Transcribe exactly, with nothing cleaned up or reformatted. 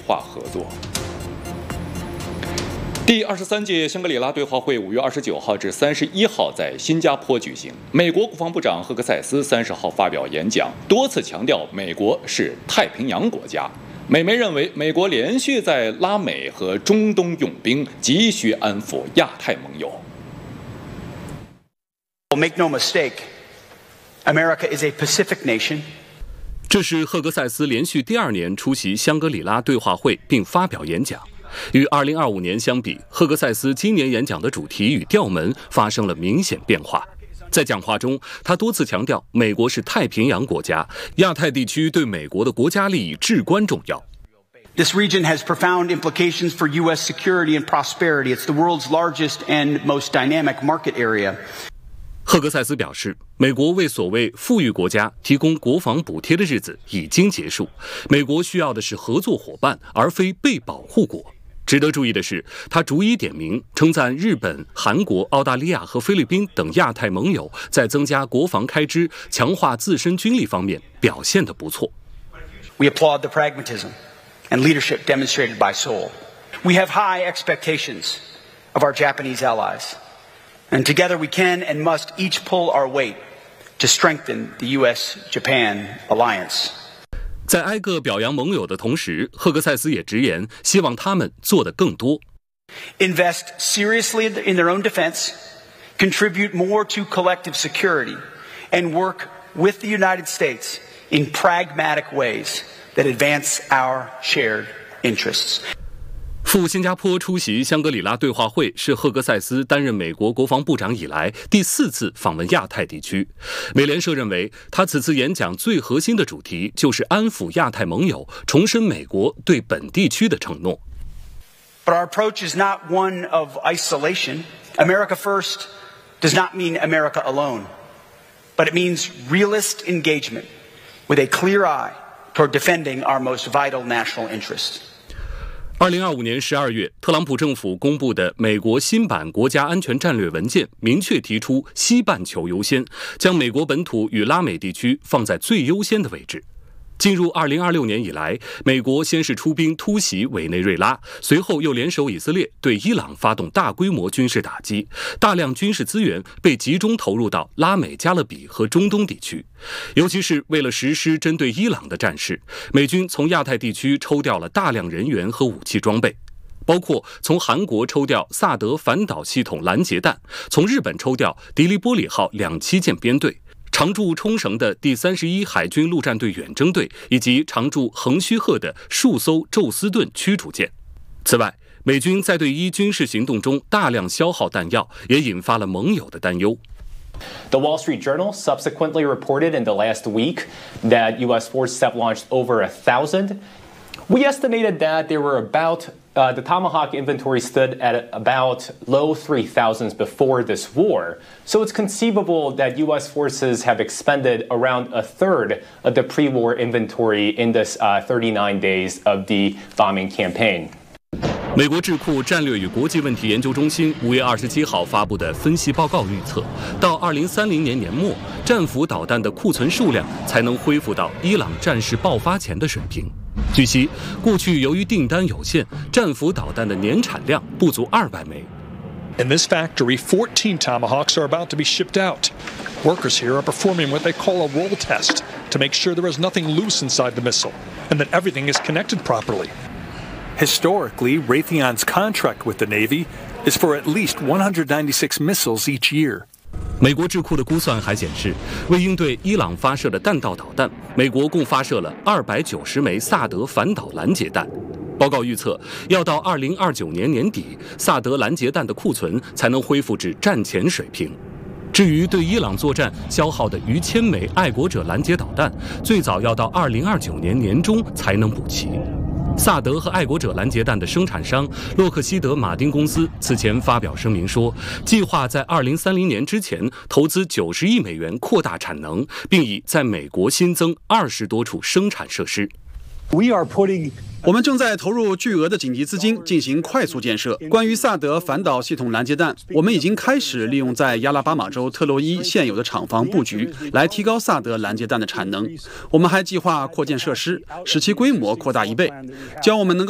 话合作。第二十三届香格里拉对话会五月二十九号至三十一号在新加坡举行。美国国防部长赫克塞斯三十号发表演讲，多次强调美国是太平洋国家。美媒认为，美国连续在拉美和中东用兵，急需安抚亚太盟友。 Make no mistake, America is a Pacific nation. 这是赫克塞斯连续第二年出席香格里拉对话会并发表演讲。与二零二五年相比，赫克塞斯今年演讲的主题与调门发生了明显变化。在讲话中，他多次强调美国是太平洋国家，亚太地区对美国的国家利益至关重要。 This region has profound implications for U S security and prosperity. It's the world's largest and most dynamic market area. 赫克塞斯表示，美国为所谓富裕国家提供国防补贴的日子已经结束，美国需要的是合作伙伴，而非被保护国。值得注意的是，他逐一点名称赞日本、韩国、澳大利亚和菲律宾等亚太盟友在增加国防开支、强化自身军力方面表现得不错。 We applaud the pragmatism and leadership demonstrated by Seoul. We have high expectations of our Japanese allies, and together we can and must each pull our weight to strengthen the U S Japan alliance. 在挨个表扬盟友的同时，赫克塞斯也直言，希望他们做得更多。 Invest seriously in their own defense, contribute more to collective security, and work with the United States in pragmatic ways that advance our shared interests. 赴新加坡出席香格里拉对话会是赫克塞斯担任美国国防部长以来第四次访问亚太地区。美联社认为，他此次演讲最核心的主题就是安抚亚太盟友，重申美国对本地区的承诺。 But our approach is not one of isolation. America first does not mean America alone, but it means realist engagement with a clear eye toward defending our most vital national interests. 二零二五年十二月，特朗普政府公布的美国新版国家安全战略文件明确提出西半球优先，将美国本土与拉美地区放在最优先的位置。进入二零二六年以来，美国先是出兵突袭委内瑞拉，随后又联手以色列对伊朗发动大规模军事打击，大量军事资源被集中投入到拉美加勒比和中东地区。尤其是为了实施针对伊朗的战事，美军从亚太地区抽调了大量人员和武器装备，包括从韩国抽调萨德反导系统拦截弹，从日本抽调迪利波里号两栖舰编队，常驻冲绳的第三十一海军陆战队远征队，以及常驻横须贺的数艘宙斯盾驱逐舰。此外，美军在对伊军事行动中大量消耗弹药，也引发了盟友的担忧。 The Wall Street Journal subsequently reported in the last week that U S forces have launched over a thousand. We estimated that there were about Uh, the Tomahawk inventory stood at about low three thousands before this war, so it's conceivable that U S forces have expended around a third of the pre-war inventory in this uh, thirty-nine days of the bombing campaign. 美国智库战略与国际问题研究中心五月二十七号发布的分析报告预测，到二零三零年年末，战斧导弹的库存数量才能恢复到伊朗战事爆发前的水平。据悉，过去由于订单有限，战斧导弹的年产量不足二百枚。 In this factory, fourteen Tomahawks are about to be shipped out. Workers here are performing what they call a roll test to make sure there is nothing loose inside the missile and that everything is connected properly. Historically, Raytheon's contract with the Navy is for at least one hundred ninety-six missiles each year. 美国智库的估算还显示，为应对伊朗发射的弹道导弹，美国共发射了二百九十枚萨德反导拦截弹。报告预测，要到二零二九年年底，萨德拦截弹的库存才能恢复至战前水平。至于对伊朗作战消耗的逾千枚爱国者拦截导弹，最早要到二零二九年年中才能补齐。萨德和爱国者拦截弹的生产商洛克希德马丁公司此前发表声明说，计划在二零三零年之前投资九十亿美元扩大产能，并已在美国新增二十多处生产设施。 我们正在投入巨额的紧急资金进行快速建设。关于萨德反导系统拦截弹，我们已经开始利用在亚拉巴马州特洛伊现有的厂房布局，来提高萨德拦截弹的产能。我们还计划扩建设施，使其规模扩大一倍，将我们能够